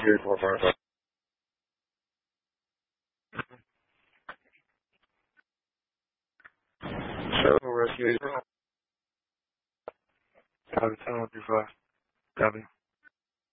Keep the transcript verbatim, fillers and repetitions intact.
Three, four, five, five. So, rescue. Copy, ten, one, three, five. Copy.